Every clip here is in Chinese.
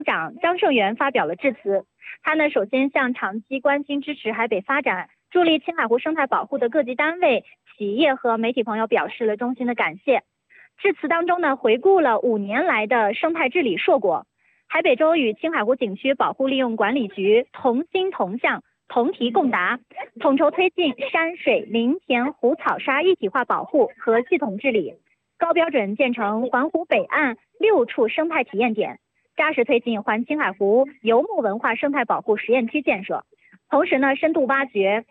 长张胜元发表了致辞。他呢，首先向长期关心支持海北发展、助力青海湖生态保护的各级单位、企业和媒体朋友表示了衷心的感谢。致辞当中呢，回顾了5年来的生态治理硕果。海北州与青海湖景区保护利用管理局同心同向、同题共达，统筹推进山水林田湖草沙一体化保护和系统治理，高标准建成环湖北岸6处生态体验点，扎实推进环青海湖游牧文化生态保护实验区建设。同时呢，深度挖掘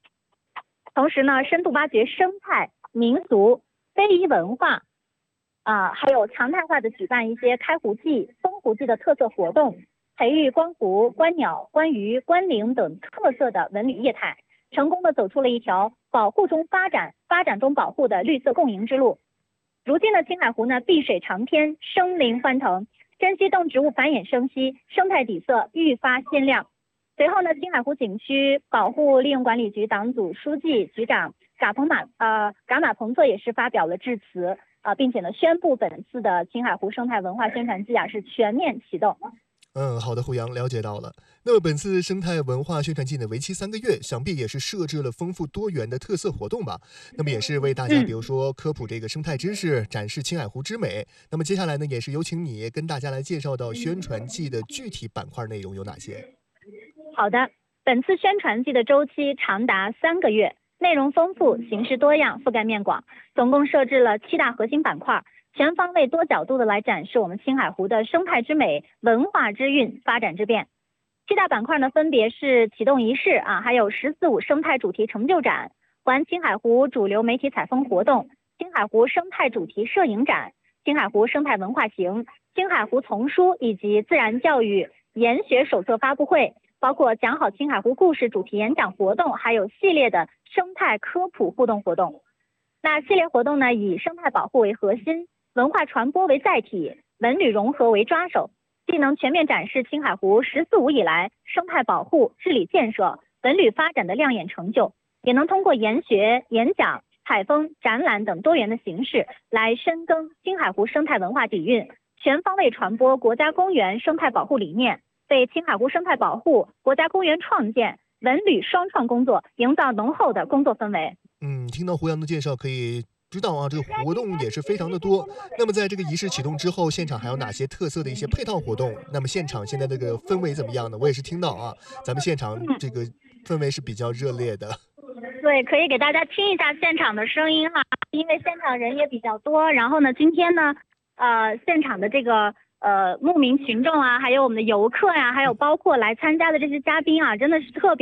生态民俗非遗文化还有常态化的举办一些开湖季、封湖季的特色活动，培育观湖、观鸟、观鱼、观灵等特色的文旅业态，成功的走出了一条保护中发展、发展中保护的绿色共赢之路。如今的青海湖呢，碧水长天，生灵欢腾，珍稀动植物繁衍生息，生态底色愈发鲜亮。随后呢，青海湖景区保护利用管理局党组书记、局长嘎马彭策也是发表了致辞并且呢，宣布本次的青海湖生态文化宣传季是全面启动。 好的，胡杨了解到了。那么本次生态文化宣传季呢，为期3个月，想必也是设置了丰富多元的特色活动吧？那么也是为大家，比如说科普这个生态知识，展示青海湖之美。那么接下来呢，也是有请你跟大家来介绍到宣传季的具体板块内容有哪些。 好的，本次宣传季的周期长达3个月，内容丰富，形式多样，覆盖面广，总共设置了7大核心板块，全方位多角度的来展示我们青海湖的生态之美、文化之韵、发展之变。7大板块呢，分别是启动仪式还有“1045”生态主题成就展、环青海湖主流媒体采风活动、青海湖生态主题摄影展、青海湖生态文化行、青海湖丛书以及自然教育研学手册发布会，包括讲好青海湖故事主题演讲活动，还有系列的生态科普互动活动。那系列活动呢，以生态保护为核心，文化传播为载体，文旅融合为抓手，既能全面展示青海湖“1045”以来生态保护、治理建设、文旅发展的亮眼成就，也能通过研学、演讲、采风、展览等多元的形式来深耕青海湖生态文化底蕴，全方位传播国家公园生态保护理念，为青海湖生态保护、国家公园创建、文旅双创工作营造浓厚的工作氛围。 听到胡杨的介绍，可以知道这个活动也是非常的多。那么在这个仪式启动之后，现场还有哪些特色的一些配套活动？那么现场现在这个氛围怎么样呢？我也是听到咱们现场这个氛围是比较热烈的。 对，可以给大家听一下现场的声音因为现场人也比较多。然后呢，今天呢，现场的这个慕名群众还有我们的游客还有包括来参加的这些嘉宾真的是特别